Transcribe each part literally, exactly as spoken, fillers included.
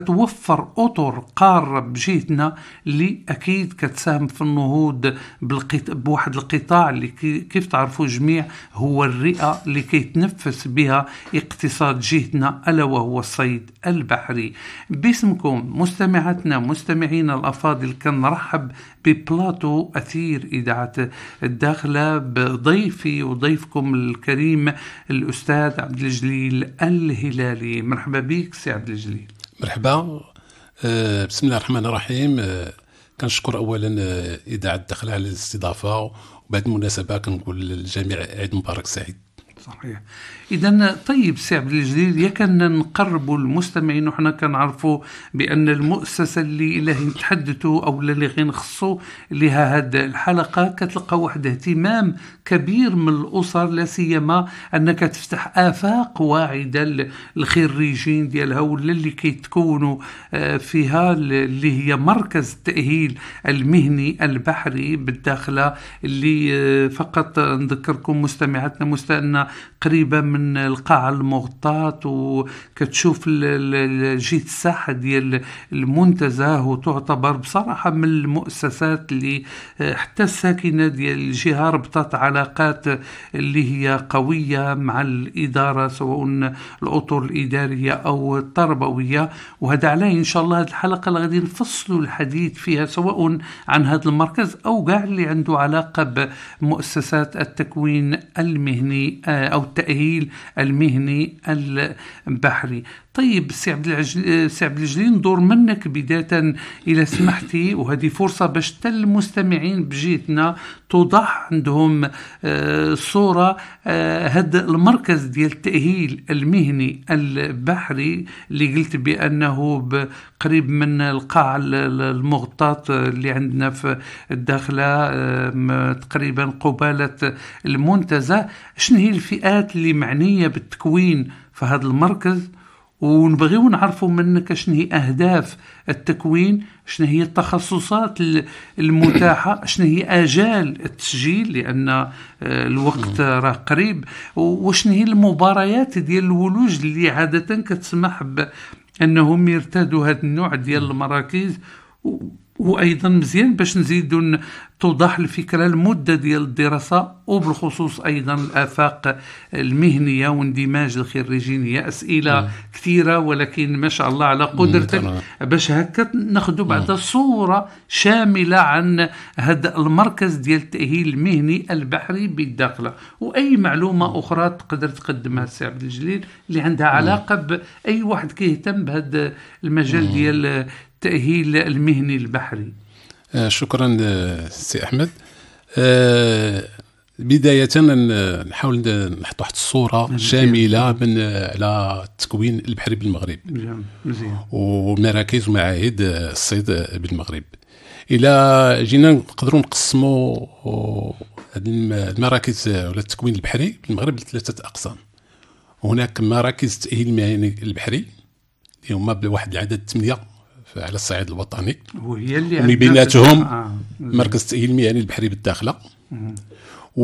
توفر أطر قارة بجهتنا اللي أكيد كتساهم في النهوض بالقط... بواحد القطاع اللي كيف تعرفوا جميع هو الرئة اللي كيتنفس بها اقتصاد جهتنا، ألا وهو الصيد البحري. باسمكم مستمعاتنا مستمعينا الأفاضل كنرحب ببلاطو أثير إذاعة الداخلة بضيفي وضيفكم الكريم الأستاذ عبد الجليل الهلالي. مرحبا بك سي عبد الجليل. مرحبا. أه بسم الله الرحمن الرحيم. أه كنشكر اولا أه اذاعه الداخله على الاستضافه، وبهذه المناسبه كنقول للجميع عيد مبارك سعيد. صحيح. إذا طيب سي عبد الجليل، يا كان نقربوا المستمعين وحنا كنعرفوا بأن المؤسسة اللي إلهي نتحدثوا أو اللي غير نخصوا لها هذه الحلقة كتلقى واحد اهتمام كبير من الأسر، لا سيما أنك تفتح آفاق واعدة للخريجين ديالها ولا اللي كيتكونوا فيها، اللي هي مركز التأهيل المهني البحري بالداخلة، اللي فقط نذكركم مستمعاتنا مستأنا قريبة من القاعة المغطاة وكتشوف جهة الساحة ديال المنتزه، وتعتبر بصراحة من المؤسسات اللي حتى الساكنة ديال الجهة ربطت علاقات اللي هي قوية مع الإدارة، سواء الأطر الإدارية أو التربوية. وهذا عليه إن شاء الله هذه الحلقة اللي غادي نفصلوا الحديث فيها سواء عن هذا المركز أو قاع اللي عنده علاقة بمؤسسات التكوين المهني أو التأهيل المهني البحري. طيب سي عبد الجليل، ندور منك بداية إلى سمحتي، وهذه فرصة باش حتى المستمعين بجيتنا توضح عندهم آه صورة آه هذا المركز ديال التأهيل المهني البحري اللي قلت بأنه قريب من القاعة المغطاة اللي عندنا في الداخلة آه تقريبا قبالة المنتزه. شنو هي الفئات اللي معنية بالتكوين في هذا المركز؟ ونبغيو نعرفوا منك شنو هي أهداف التكوين، شنو هي التخصصات المتاحة، شنو هي آجال التسجيل لأن الوقت راه قريب، وشنو هي المباريات ديال الولوج اللي عادة كتسمح بأنهم يرتادوا هذا النوع ديال المراكز. وأيضا مزيان باش نزيدوا توضح الفكرة المدة ديال الدراسة، وبالخصوص أيضا الآفاق المهنية واندماج الخريجين. هي أسئلة كثيرة ولكن ما شاء الله على قدرتك باش هكا ناخذوا بعد صورة شاملة عن هذا المركز ديال التأهيل المهني البحري بالداخلة، وأي معلومة أخرى تقدر تقدمها السي عبد الجليل اللي عندها علاقة بأي واحد كيهتم بهذا المجال ديال التأهيل المهني البحري. آه شكرا سي أحمد. آه بداية نحاول نحط واحد الصورة شاملة من على التكوين البحري بالمغرب ومراكز ومعاهد الصيد بالمغرب. إلى جينا نقدروا نقسموا المراكز ولا التكوين البحري بالمغرب لثلاثة أقسام. هناك مراكز التأهيل المهني البحري اللي هما بواحد العدد ثمانية على الصعيد الوطني، وهي اللي ومن بيناتهم آه. مركز التأهيل المهني البحري بالداخلة، و...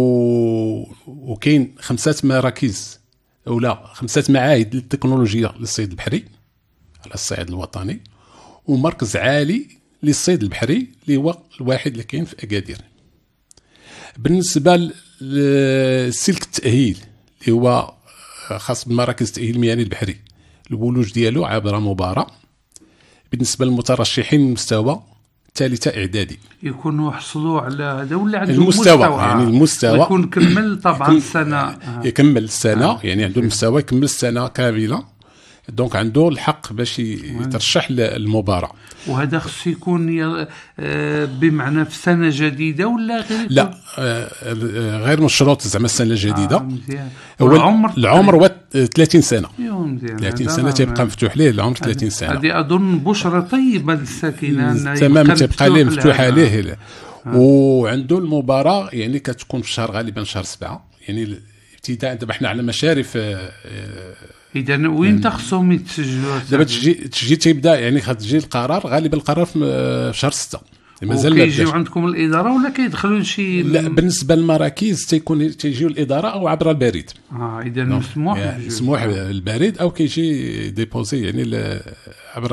وكاين خمسة مراكز أو لا خمسة معاهد للتكنولوجيا للصيد البحري على الصعيد الوطني، ومركز عالي للصيد البحري اللي هو الواحد اللي كاين في أكادير. بالنسبة لسلك التأهيل اللي هو خاص بمراكز التأهيل المهني البحري، الولوج ديالو عبر مباراة بالنسبة للمترشحين المستوى ثالثة إعدادي يكونوا حصلوا على هذا ولا عندهم المستوى مستوى يعني المستوى يكون كمل طبعا السنة آه. يكمل السنة آه. يعني عنده المستوى يكمل السنة كاملة، دونك عنده الحق باش يترشح للمباراة. وهذا خص يكون بمعنى في سنة جديدة ولا غير؟ لا غير من الشروط زعما السنة الجديدة. آه هو العمر العمر هو ثلاثين سنة. مزيان. ثلاثين سنة تيبقى مفتوح ليه العمر ثلاثين سنة. هذه أظن بشرة طيبة للساكنة تماما، تبقى ليه مفتوحة ليه. آه. وعنده المباراة يعني كتكون في الشهر غالبا شهر سبعة، يعني ابتداء دابا حنا على مشارف. إذا وين تخصهم يتسجلوا؟ دابا تجي تجي تيبدا يعني غتجي القرار غالبا القرار في شهر ستة. مازال ما كيجيو بداش. عندكم الاداره ولا كيدخلوا شي؟ لا بالنسبه للمراكز تيكون تيجيو الاداره او عبر البريد. اه اذا مسموح مسموح البريد او كيجي ديبوزي يعني عبر